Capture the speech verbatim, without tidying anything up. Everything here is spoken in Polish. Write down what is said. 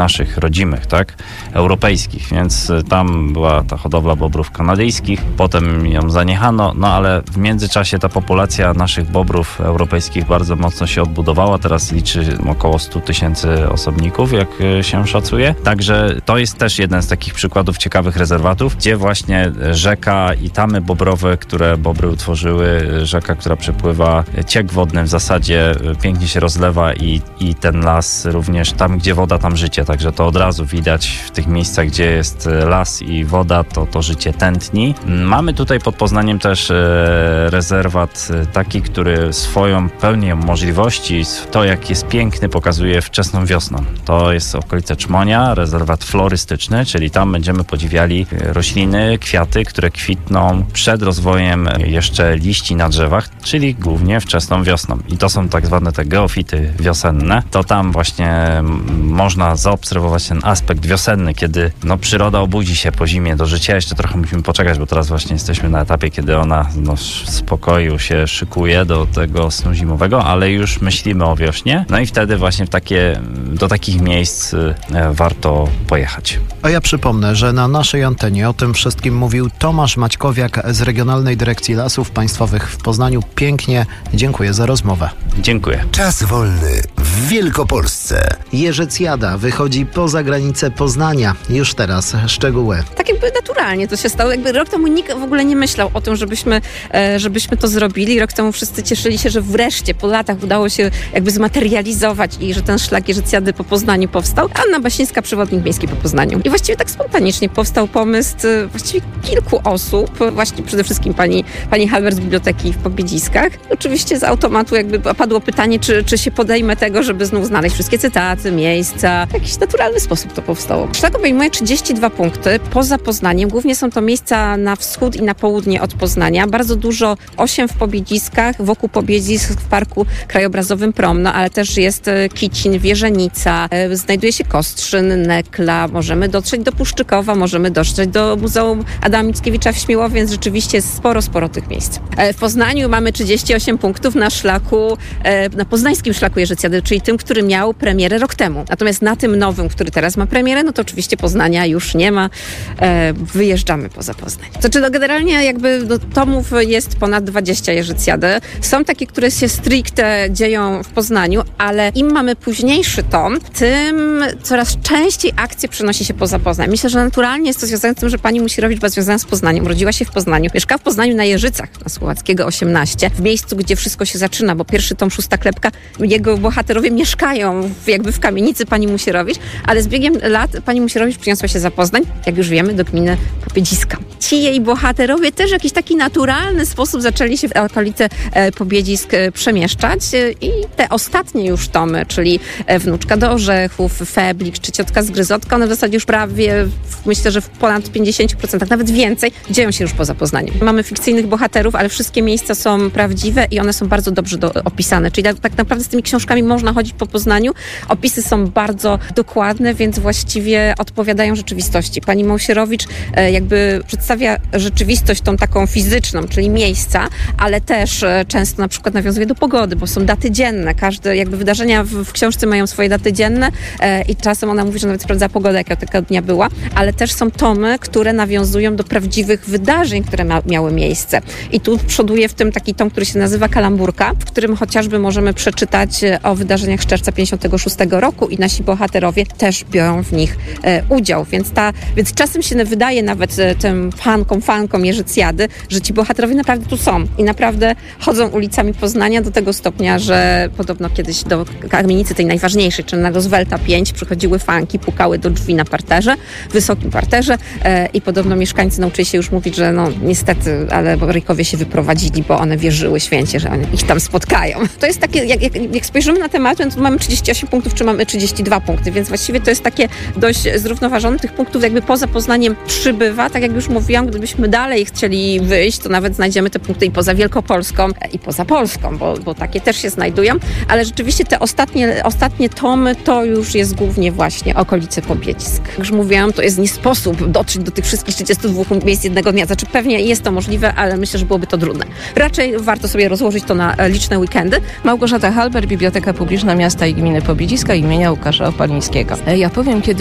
naszych rodzimych, tak, europejskich, więc tam była ta hodowla bobrów kanadyjskich, potem ją zaniechano, no ale w międzyczasie ta populacja naszych bobrów europejskich bardzo mocno się odbudowała, teraz liczy około sto tysięcy osobników, jak się szacuje, także to jest też jeden z takich przykładów ciekawych rezerwatów, gdzie właśnie rzeka i tamy bobrowe, które bobry utworzyły, rzeka, która przepływa, ciek wodny w zasadzie pięknie się rozlewa i, i ten las również tam, gdzie woda, tam życie, także to od razu widać w tych miejscach, gdzie jest las i woda, to to życie tętni. Mamy tutaj pod Poznaniem też e, rezerwat taki, który swoją pełnią możliwości, to jak jest piękny, pokazuje wczesną wiosną. To jest okolice Czmonia, rezerwat florystyczny, czyli tam będziemy podziwiali rośliny, kwiaty, które kwitną przed rozwojem jeszcze liści na drzewach, czyli głównie wczesną wiosną. I to są tak zwane te geofity wiosenne. To tam właśnie można zaobserwować ten aspekt wiosenny, kiedy no, przyroda obudzi się po zimie do życia. Jeszcze trochę musimy poczekać, bo teraz właśnie jesteśmy na etapie, kiedy ona no, w spokoju się szykuje do tego snu zimowego, ale już myślimy o wiośnie. No i wtedy właśnie w takie, do takich miejsc e, warto pojechać. A ja przypomnę, że na naszej antenie o tym wszystkim mówił Tomasz Maćkowiak z Regionalnej Dyrekcji Lasów Państwowych w Poznaniu. Pięknie dziękuję za rozmowę. Dziękuję. Czas wolny w Wielkopolsce. Jeżycjada wychodzi poza granicę Poznania. Już teraz szczegóły. Tak jakby naturalnie to się stało. Jakby rok temu nikt w ogóle nie myślał o tym, żebyśmy, e, żebyśmy to zrobili. Rok temu wszyscy cieszyli się, że wreszcie po latach udało się jakby zmaterializować i że ten szlak Jeżycjady po Poznaniu powstał. Anna Basińska, przewodnik miejski po Poznaniu. I właściwie tak spontanicznie powstał pomysł e, właściwie kilku osób. Właśnie przede wszystkim pani, pani Halbert z Biblioteki w Pobiedziskach. Oczywiście z automatu jakby padło pytanie, czy, czy się podejmę tego, żeby znów znaleźć wszystkie cytaty, miejsca. W jakiś naturalny sposób to powstało. Szlak obejmuje trzydzieści dwa punkty poza Poznaniem. Głównie są to miejsca na wschód i na południe od Poznania. Bardzo dużo, osiem w Pobiedziskach, wokół Pobiedzisk w Parku Krajobrazowym Promno, ale też jest Kicin, Wierzenica, znajduje się Kostrzyn, Nekla, możemy dotrzeć do Puszczykowa, możemy dotrzeć do Muzeum Adama Mickiewicza w Śmiłowie, więc rzeczywiście jest sporo, sporo tych miejsc. W Poznaniu mamy trzydzieści osiem punktów na szlaku, na poznańskim szlaku Jeżycjady, czyli tym, który miał premierę rok temu. Natomiast na tym nowym, który teraz ma premierę, no to oczywiście Poznania już nie ma. Wyjeżdżamy poza Poznań. Znaczy, no generalnie jakby do tomów jest ponad dwadzieścia Jeżycjady. Są takie, które się stricte dzieją w Poznaniu, ale im mamy późniejszy tom, tym coraz częściej akcje przenosi się poza Poznań. Myślę, że naturalnie jest to związane z tym, że pani Musierowicz była związana z Poznaniem. Urodziła się w Poznaniu. Mieszkała w Poznaniu na Jeżycach, na Słowackiego osiemnaście, w miejscu, gdzie wszystko się zaczyna, bo pierwszy tom Szósta Klepka, jego bohaterowie mieszkają w, jakby w kamienicy pani Musierowicz, ale z biegiem lat pani Musierowicz przeniosła się za Poznań, jak już wiemy, do gminy Pobiedziska. Ci jej bohaterowie też w jakiś taki naturalny sposób zaczęli się w okolice e, Pobiedzisk e, przemieszczać e, i te ostatnie już tomy, czyli e, Wnuczka do orzechów, Feblik czy Ciotka z Gryzotka, one w zasadzie już prawie, w, myślę, że w ponad pięćdziesiąt procent, nawet więcej, dzieją się już poza Poznaniem. Mamy fikcyjnych bohaterów, ale wszystkie miejsca są prawdziwe i one są bardzo dobrze do, opisane, czyli tak, tak naprawdę z tymi książkami można chodzić po Poznaniu. Opisy są bardzo dokładne, więc właściwie odpowiadają rzeczywistości. Pani Musierowicz e, jakby przedstawia rzeczywistość tą taką fizyczną, czyli miejsca, ale też e, często na przykład nawiązuje do pogody, bo są daty dzienne. Każde jakby wydarzenia w, w książce mają swoje daty dzienne e, i czasem ona mówi, że nawet sprawdza pogodę, jaka tego dnia była, ale też są tomy, które nawiązują do prawdziwych wydarzeń, które ma, miały miejsce. I tu przoduje w tym taki tom, który się nazywa Kalamburka, w którym chociażby możemy przeczytać o wydarzeniach z czerwca pięćdziesiątego szóstego roku i nasi bohaterowie też biorą w nich e, udział. Więc, ta, więc czasem się wydaje nawet e, tym fankom, fankom Jeżycjady, że ci bohaterowie naprawdę tu są i naprawdę chodzą ulicami Poznania do tego stopnia, że podobno kiedyś do kamienicy tej najważniejszej, czyli na Roosevelta pięć, przychodziły fanki, pukały do drzwi na parterze, wysokim parterze e, i podobno mieszkańcy nauczyli się już mówić, że no niestety, ale Borykowie się wyprowadzili, bo one wierzyły święcie, że oni ich tam spotkają. To jest takie, jak, jak, jak spojrzymy na temat, to mamy trzydzieści osiem punktów, czy mamy trzydzieści dwa punkty, więc właściwie to jest takie dość zrównoważone. Tych punktów jakby poza Poznaniem przybywa. Tak jak już mówiłam, gdybyśmy dalej chcieli wyjść, to nawet znajdziemy te punkty i poza Wielkopolską, i poza Polską, bo, bo takie też się znajdują, ale rzeczywiście te ostatnie, ostatnie tomy to już jest głównie właśnie okolice Pobiedzisk. Jak już mówiłam, to jest nie sposób dotrzeć do tych wszystkich trzydziestu dwóch miejsc jednego dnia. Znaczy pewnie jest to możliwe, ale myślę, że byłoby to trudne. Raczej warto sobie rozłożyć to na liczne weekendy. Małgorzata Halbert, Biblioteka Publiczna. również na miasta i gminy Pobiedziska imienia Łukasza Opalińskiego. Ja powiem, kiedy